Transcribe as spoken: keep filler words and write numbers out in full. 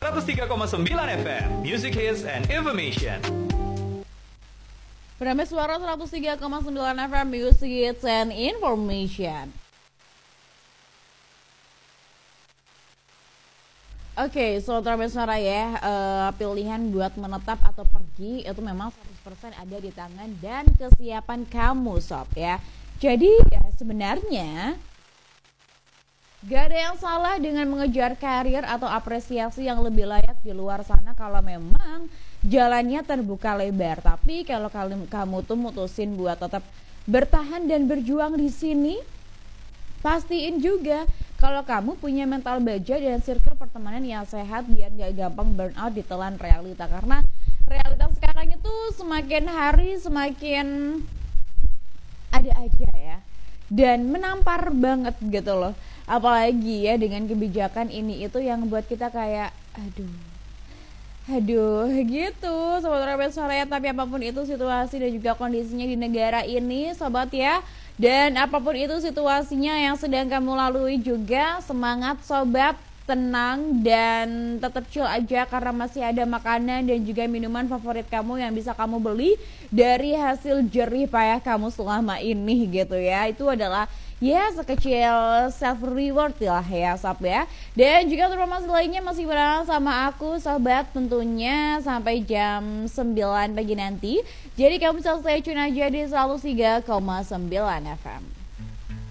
seratus tiga koma sembilan F M, Music Hits and Information. Bernama Suara seratus tiga koma sembilan F M, Music Hits and Information. Oke, okay, so Sobat Suara ya, uh, pilihan buat menetap atau pergi itu memang seratus persen ada di tangan dan kesiapan kamu sob ya. Jadi ya sebenarnya gak ada yang salah dengan mengejar karir atau apresiasi yang lebih layak di luar sana kalau memang jalannya terbuka lebar. Tapi kalau kamu tuh mutusin buat tetap bertahan dan berjuang di sini, pastiin juga kalau kamu punya mental baja dan circle pertemanan yang sehat biar gak gampang burn out ditelan realita. Karena realita sekarang itu semakin hari semakin ada aja ya, dan menampar banget gitu loh. Apalagi ya dengan kebijakan ini itu yang buat kita kayak aduh aduh gitu sobat Sobat Suara ya. Tapi apapun itu situasi dan juga kondisinya di negara ini sobat ya, dan apapun itu situasinya yang sedang kamu lalui juga, semangat sobat, tenang dan tetap chill aja karena masih ada makanan dan juga minuman favorit kamu yang bisa kamu beli dari hasil jerih payah kamu selama ini gitu ya. Itu adalah ya sekecil self reward lah ya sob ya. Dan juga informasi lainnya masih bareng sama aku sobat tentunya sampai jam sembilan pagi nanti. Jadi kamu bisa stay tune aja di seratus tiga koma sembilan F M.